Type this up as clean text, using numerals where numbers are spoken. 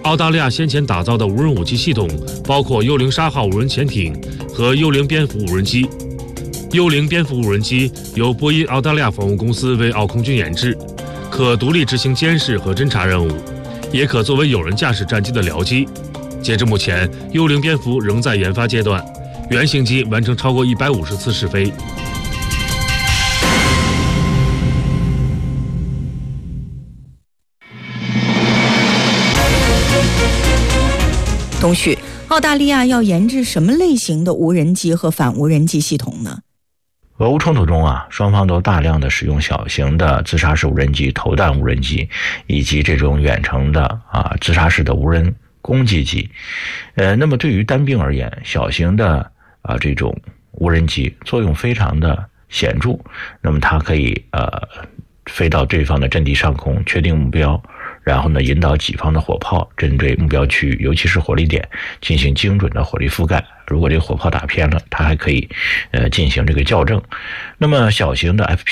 澳大利亚先前打造的无人武器系统包括幽灵沙号无人潜艇和幽灵蝙蝠无人机。幽灵蝙蝠无人机由波音澳大利亚防务公司为澳空军研制，可独立执行监视和侦察任务，也可作为有人驾驶战机的僚机。截至目前，幽灵蝙蝠仍在研发阶段，原型机完成超过150次试飞。 同旭，澳大利亚要研制什么类型的无人机和反无人机系统呢？ 俄乌冲突中双方都大量的使用小型的自杀式无人机、投弹无人机，以及这种远程的自杀式的无人攻击机。那么对于单兵而言，小型的这种无人机作用非常的显著。那么它可以飞到对方的阵地上空，确定目标，然后呢引导己方的火炮针对目标区域，尤其是火力点进行精准的火力覆盖。如果这个火炮打偏了，它还可以进行这个校正。那么小型的